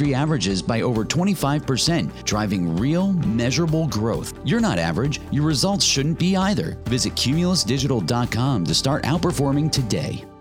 industry averages by over 25%, driving real, measurable growth. You're not average. Your results shouldn't be either. Visit cumulusdigital.com to start outperforming today.